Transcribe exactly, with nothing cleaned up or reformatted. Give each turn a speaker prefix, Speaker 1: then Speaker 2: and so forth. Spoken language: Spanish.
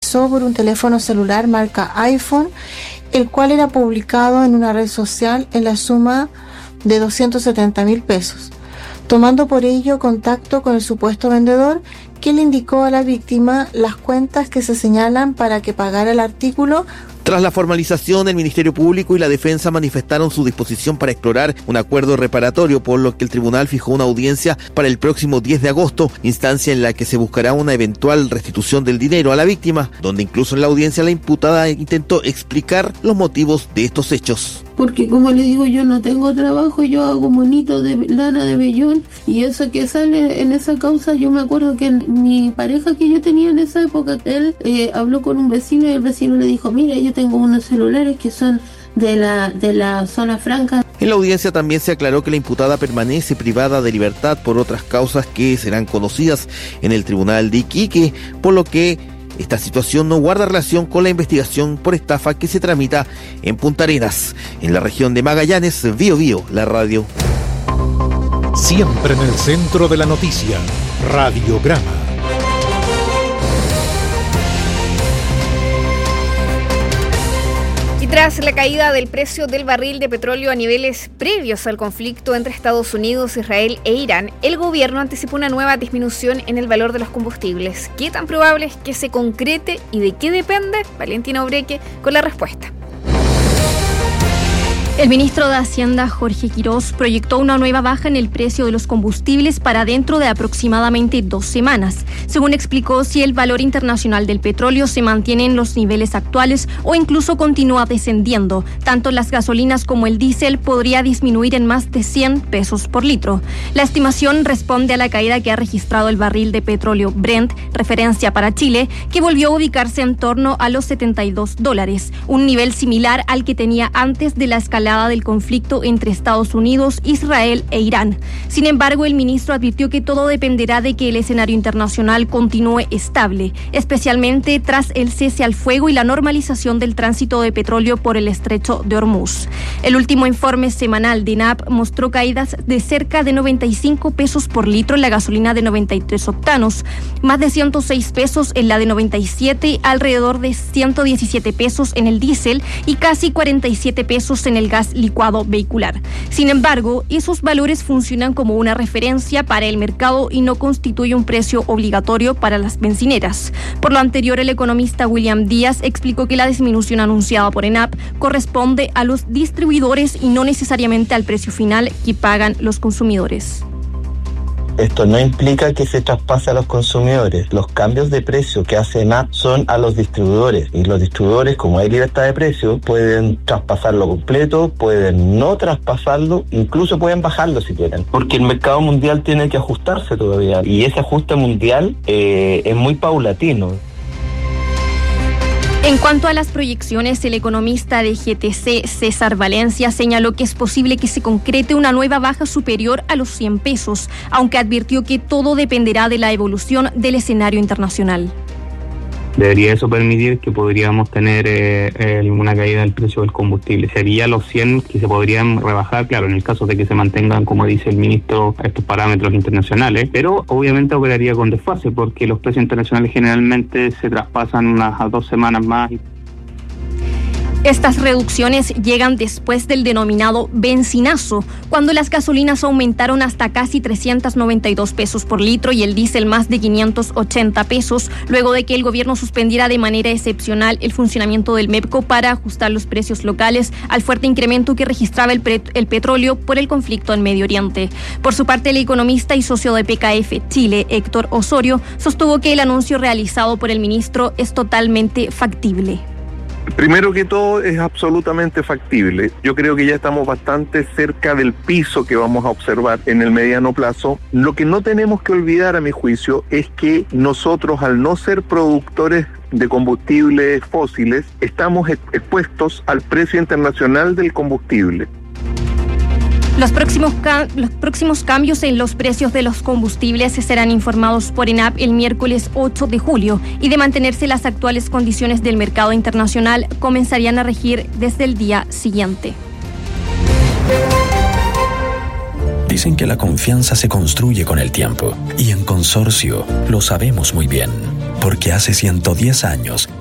Speaker 1: realizó por un teléfono celular marca iPhone, el cual era publicado en una red social en la suma de doscientos setenta mil pesos, tomando por ello contacto con el supuesto vendedor, que le indicó a la víctima las cuentas que se señalan para que pagara el artículo.
Speaker 2: Tras la formalización, el Ministerio Público y la Defensa manifestaron su disposición para explorar un acuerdo reparatorio, por lo que el tribunal fijó una audiencia para el próximo diez de agosto, instancia en la que se buscará una eventual restitución del dinero a la víctima, donde incluso en la audiencia la imputada intentó explicar los motivos de estos hechos.
Speaker 3: Porque como le digo, yo no tengo trabajo, yo hago monitos de lana de vellón, y eso que sale en esa causa, yo me acuerdo que mi pareja que yo tenía en esa época, él eh, habló con un vecino y el vecino le dijo, mira, yo tengo unos celulares que son de la, de la zona franca.
Speaker 2: En la audiencia también se aclaró que la imputada permanece privada de libertad por otras causas que serán conocidas en el Tribunal de Iquique, por lo que esta situación no guarda relación con la investigación por estafa que se tramita en Punta Arenas, en la región de Magallanes. Bío Bío, la radio.
Speaker 4: Siempre en el centro de la noticia, Radiograma.
Speaker 5: Tras la caída del precio del barril de petróleo a niveles previos al conflicto entre Estados Unidos, Israel e Irán, el gobierno anticipó una nueva disminución en el valor de los combustibles. ¿Qué tan probable es que se concrete y de qué depende? Valentina Obreque con la respuesta.
Speaker 6: El ministro de Hacienda, Jorge Quirós, proyectó una nueva baja en el precio de los combustibles para dentro de aproximadamente dos semanas. Según explicó, si el valor internacional del petróleo se mantiene en los niveles actuales o incluso continúa descendiendo, tanto las gasolinas como el diésel podría disminuir en más de cien pesos por litro. La estimación responde a la caída que ha registrado el barril de petróleo Brent, referencia para Chile, que volvió a ubicarse en torno a los setenta y dos dólares, un nivel similar al que tenía antes de la escalada del conflicto entre Estados Unidos, Israel e Irán. Sin embargo, el ministro advirtió que todo dependerá de que el escenario internacional continúe estable, especialmente tras el cese al fuego y la normalización del tránsito de petróleo por el estrecho de Hormuz. El último informe semanal de ENAP mostró caídas de cerca de noventa y cinco pesos por litro en la gasolina de noventa y tres octanos, más de ciento seis pesos en la de noventa y siete, alrededor de ciento diecisiete pesos en el diésel y casi cuarenta y siete pesos en el gas licuado vehicular. Sin embargo, esos valores funcionan como una referencia para el mercado y no constituye un precio obligatorio para las bencineras. Por lo anterior, el economista William Díaz explicó que la disminución anunciada por ENAP corresponde a los distribuidores y no necesariamente al precio final que pagan los consumidores.
Speaker 7: Esto no implica que se traspase a los consumidores. Los cambios de precio que hace ENAP son a los distribuidores. Y los distribuidores, como hay libertad de precio, pueden traspasarlo completo, pueden no traspasarlo, incluso pueden bajarlo si quieren. Porque el mercado mundial tiene que ajustarse todavía. Y ese ajuste mundial eh, es muy paulatino.
Speaker 6: En cuanto a las proyecciones, el economista de G T C, César Valencia, señaló que es posible que se concrete una nueva baja superior a los cien pesos, aunque advirtió que todo dependerá de la evolución del escenario internacional.
Speaker 8: Debería eso permitir que podríamos tener eh, eh, una caída del precio del combustible. Sería los cien que se podrían rebajar, claro, en el caso de que se mantengan, como dice el ministro, estos parámetros internacionales, pero obviamente operaría con desfase porque los precios internacionales generalmente se traspasan unas dos semanas más.
Speaker 6: Estas reducciones llegan después del denominado bencinazo, cuando las gasolinas aumentaron hasta casi trescientos noventa y dos pesos por litro y el diésel más de quinientos ochenta pesos, luego de que el gobierno suspendiera de manera excepcional el funcionamiento del MEPCO para ajustar los precios locales al fuerte incremento que registraba el, pre- el petróleo por el conflicto en Medio Oriente. Por su parte, el economista y socio de P K F Chile, Héctor Osorio, sostuvo que el anuncio realizado por el ministro es totalmente factible.
Speaker 9: Primero que todo, es absolutamente factible. Yo creo que ya estamos bastante cerca del piso que vamos a observar en el mediano plazo. Lo que no tenemos que olvidar, a mi juicio, es que nosotros, al no ser productores de combustibles fósiles, estamos expuestos al precio internacional del combustible.
Speaker 6: Los próximos, ca- los próximos cambios en los precios de los combustibles serán informados por ENAP el miércoles ocho de julio y de mantenerse las actuales condiciones del mercado internacional comenzarían a regir desde el día siguiente.
Speaker 10: Dicen que la confianza se construye con el tiempo y en Consorcio lo sabemos muy bien, porque hace ciento diez años